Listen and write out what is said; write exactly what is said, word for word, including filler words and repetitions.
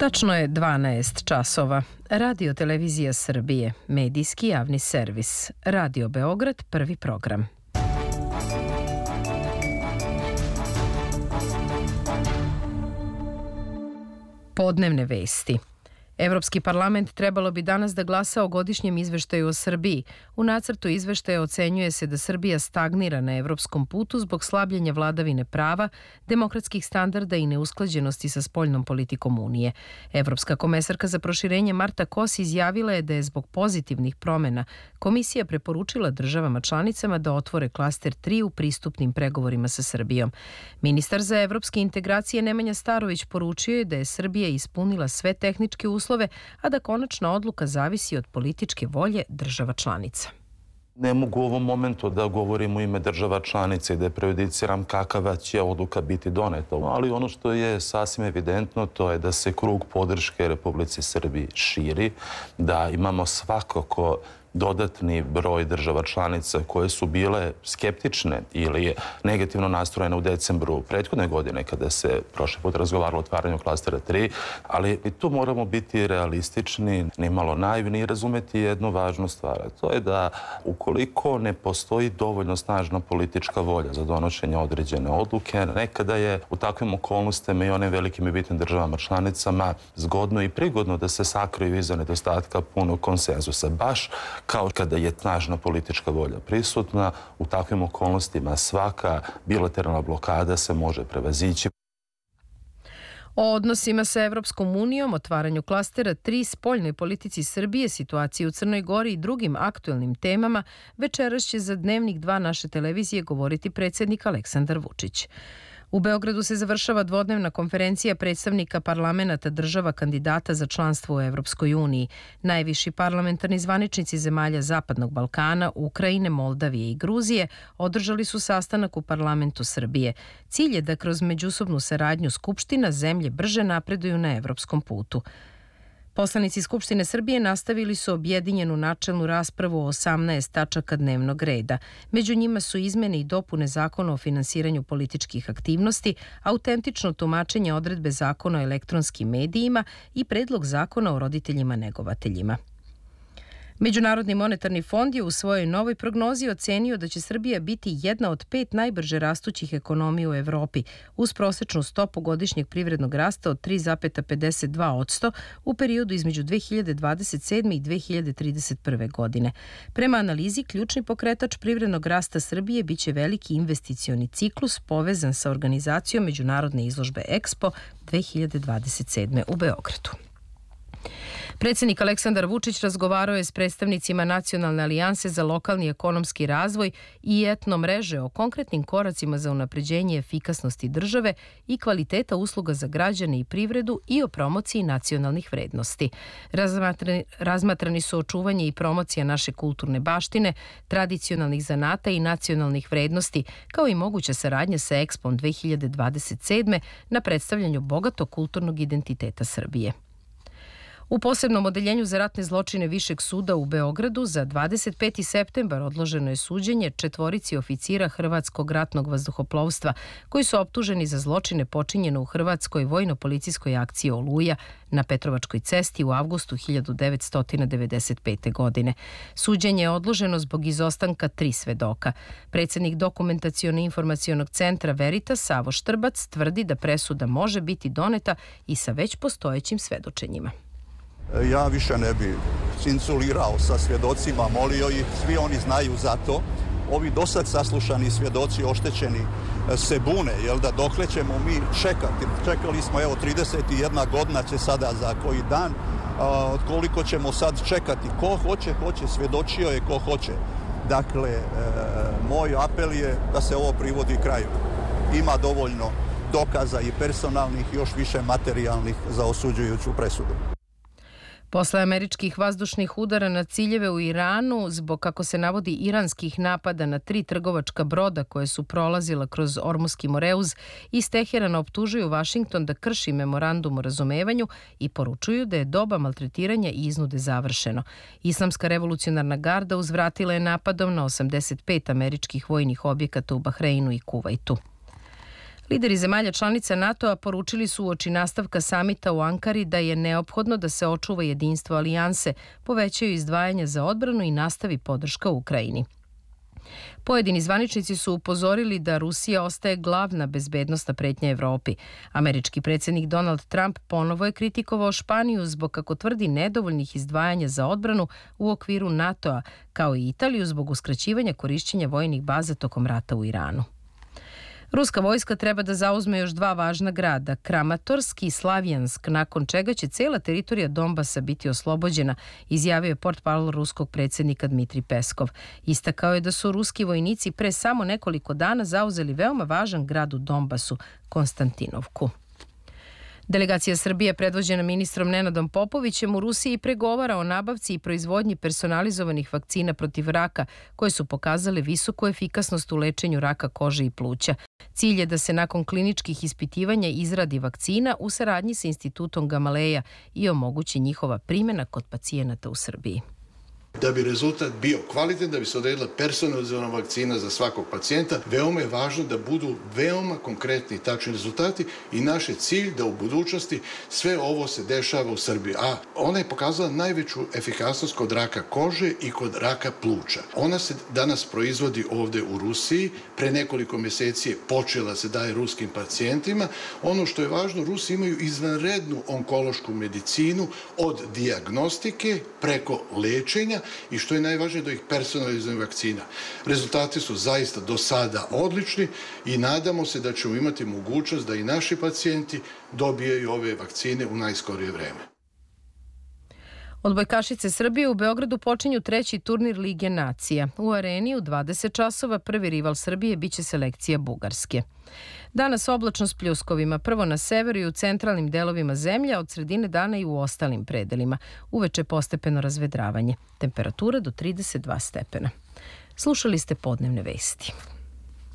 Tačno je dvanaest časova. Radio Televizija Srbije, medijski javni servis. Radio Beograd, prvi program. Podnevne vesti. Evropski parlament trebalo bi danas da glasa o godišnjem izveštaju o Srbiji. U nacrtu izveštaja ocenjuje se da Srbija stagnira na evropskom putu zbog slabljenja vladavine prava, demokratskih standarda i neusklađenosti sa spoljnom politikom Unije. Evropska komesarka za proširenje Marta Kos izjavila je da je zbog pozitivnih promena Komisija preporučila državama članicama da otvore klaster tri u pristupnim pregovorima sa Srbijom. Ministar za evropske integracije Nemanja Starović poručio je da je Srbija ispunila sve tehničke uslove, a da konačna odluka zavisi od političke volje država članica. Ne mogu u ovom momentu da govorim u ime država članica i da prejudiciram kakava će odluka biti doneta. Ali ono što je sasvim evidentno to je da se krug podrške Republici Srbiji širi, da imamo svakako dodatni broj država članica koje su bile skeptične ili negativno nastrojene u decembru prethodne godine kada se prošli put razgovaralo o otvaranju klastera tri, ali i tu moramo biti realistični, nimalo naivni i razumeti jednu važnu stvar. To je da ukoliko ne postoji dovoljno snažna politička volja za donošenje određene odluke, nekada je u takvim okolnostima i onim velikim i bitnim državama članicama zgodno i prigodno da se sakriju iza nedostatka punog konsenzusa. Baš kao kada je snažna politička volja prisutna, u takvim okolnostima svaka bilateralna blokada se može prevazići. O odnosima sa Evropskom unijom, otvaranju klastera tri, spoljnoj politici Srbije, situaciji u Crnoj Gori i drugim aktuelnim temama večeras će za Dnevnik dva naše televizije govoriti predsjednik Aleksandar Vučić. U Beogradu se završava dvodnevna konferencija predstavnika parlamenata država kandidata za članstvo u Evropskoj uniji. Najviši parlamentarni zvaničnici zemalja Zapadnog Balkana, Ukrajine, Moldavije i Gruzije održali su sastanak u parlamentu Srbije. Cilj je da kroz međusobnu saradnju Skupština zemlje brže napreduju na evropskom putu. Poslanici Skupštine Srbije nastavili su objedinjenu načelnu raspravu o osamnaest tačaka dnevnog reda. Među njima su izmene i dopune Zakona o finansiranju političkih aktivnosti, autentično tumačenje odredbe Zakona o elektronskim medijima i predlog Zakona o roditeljima negovateljima. Međunarodni monetarni fond je u svojoj novoj prognozi ocenio da će Srbija biti jedna od pet najbrže rastućih ekonomija u Evropi, uz prosečnu stopu godišnjeg privrednog rasta od tri zarez pedeset dva posto u periodu između dve hiljade dvadeset sedme i dve hiljade trideset prve. godine. Prema analizi, ključni pokretač privrednog rasta Srbije biće veliki investicioni ciklus povezan sa organizacijom međunarodne izložbe Expo dve hiljade dvadeset sedme. u Beogradu. Predsjednik Aleksandar Vučić razgovarao je s predstavnicima Nacionalne alijanse za lokalni ekonomski razvoj i etno mreže o konkretnim koracima za unapređenje efikasnosti države i kvaliteta usluga za građane i privredu i o promociji nacionalnih vrednosti. Razmatrani, razmatrani su očuvanje i promocija naše kulturne baštine, tradicionalnih zanata i nacionalnih vrednosti, kao i moguća saradnja sa Expom dve hiljade dvadeset sedme na predstavljanju bogatog kulturnog identiteta Srbije. U posebnom odeljenju za ratne zločine Višeg suda u Beogradu za dvadeset peti septembar odloženo je suđenje četvorici oficira Hrvatskog ratnog vazduhoplovstva koji su optuženi za zločine počinjene u Hrvatskoj vojno-policijskoj akciji Oluja na Petrovačkoj cesti u avgustu hiljadu devetsto devedeset pete. godine. Suđenje je odloženo zbog izostanka tri svedoka. Predsjednik Dokumentaciono-informacionog centra Veritas Savo Štrbac tvrdi da presuda može biti doneta i sa već postojećim svedočenjima. Ja više ne bi cinculirao sa svjedocima, molio ih, svi oni znaju za to. Ovi dosad saslušani svjedoci oštećeni se bune, jel da dokle ćemo mi čekati. Čekali smo, evo, trideset jedna godina će sada za koji dan. Od koliko ćemo sad čekati? Ko hoće, hoće, svjedočio je ko hoće. Dakle, e, moj apel je da se ovo privodi kraju. Ima dovoljno dokaza i personalnih, još više materijalnih za osuđujuću presudu. Posle američkih vazdušnih udara na ciljeve u Iranu, zbog, kako se navodi, iranskih napada na tri trgovačka broda koje su prolazila kroz Ormuski Moreuz, iz Teherana optužuju Vašington da krši memorandum o razumevanju i poručuju da je doba maltretiranja i iznude završeno. Islamska revolucionarna garda uzvratila je napadom na osamdeset pet američkih vojnih objekata u Bahreinu i Kuvajtu. Lideri zemalja članica NATO-a poručili su uoči nastavka samita u Ankari da je neophodno da se očuva jedinstvo alijanse, povećaju izdvajanja za odbranu i nastavi podrška Ukrajini. Pojedini zvaničnici su upozorili da Rusija ostaje glavna bezbednosna pretnja Evropi. Američki predsjednik Donald Trump ponovo je kritikovao Španiju zbog, kako tvrdi, nedovoljnih izdvajanja za odbranu u okviru NATO-a, kao i Italiju zbog uskraćivanja korišćenja vojnih baza tokom rata u Iranu. Ruska vojska treba da zauzme još dva važna grada, Kramatorsk i Slavjansk, nakon čega će cela teritorija Donbasa biti oslobođena, izjavio je portparol ruskog predsjednika Dmitrij Peskov. Istakao je da su ruski vojnici pre samo nekoliko dana zauzeli veoma važan grad u Donbasu, Konstantinovku. Delegacija Srbije, predvođena ministrom Nenadom Popovićem, u Rusiji pregovara o nabavci i proizvodnji personalizovanih vakcina protiv raka, koje su pokazale visoku efikasnost u lečenju raka kože i pluća. Cilj je da se nakon kliničkih ispitivanja izradi vakcina u saradnji sa institutom Gamaleja i omogući njihova primjena kod pacijenata u Srbiji. Da bi rezultat bio kvalitetan, da bi se odredila personalizovana vakcina za svakog pacijenta, veoma je važno da budu veoma konkretni i tačni rezultati i naš je cilj da u budućnosti sve ovo se dešava u Srbiji. A ona je pokazala najveću efikasnost kod raka kože i kod raka pluća. Ona se danas proizvodi ovde u Rusiji, pre nekoliko mjeseci je počela se daje ruskim pacijentima. Ono što je važno, Rusi imaju izvanrednu onkološku medicinu od dijagnostike preko lečenja i što je najvažnije, do ih personalizovanih vakcina. Rezultati su zaista do sada odlični i nadamo se da ćemo imati mogućnost da i naši pacijenti dobijaju ove vakcine u najskorije vreme. Odbojkašice Srbije u Beogradu počinju treći turnir Lige nacija. U areni u dvadeset časova prvi rival Srbije biće selekcija Bugarske. Danas oblačno s pljuskovima, prvo na severu i u centralnim delovima zemlje, od sredine dana i u ostalim predelima. Uveče postepeno razvedravanje. Temperatura do trideset dva stepena. Slušali ste podnevne vesti.